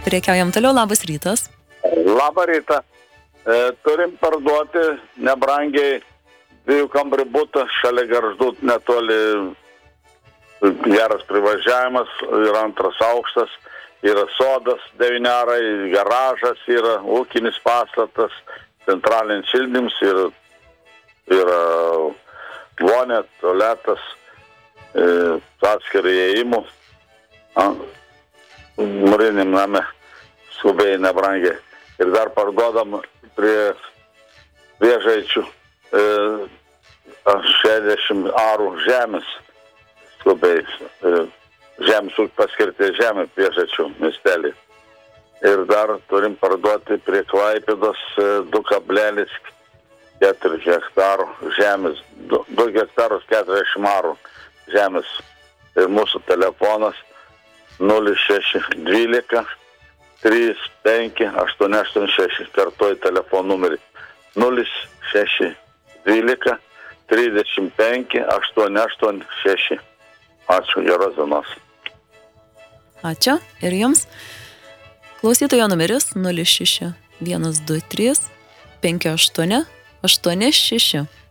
Prekiaujam toliau, labas rytas. Labą rytą. Turim parduoti nebrangiai 2 kambarių butą šalia Gargždų, netoli geras privažiavimas, yra 2 aukštas, yra sodas 9 arai, garažas, yra ūkinis pastatas, centralinis šildymas, yra vonė, tualetas, atskiri įėjimų, mūriniam name skubiai nebrangiai. Ir dar parduodam prie Vėžaičių 60 arų žemės skubiai. Žemės ūkio paskirties žemė Vėžaičių miestelį. Ir dar turim parduoti prie Klaipėdos 2,4 hektarų žemės. 2 hektarus 40 arų žemės. Ir mūsų telefonas 0612 3586, kartuoju telefonų numerį 0612 3586. Ačiū, geros dienos. Ačiū ir jums. Klausytojo numeris 06 123 58 86.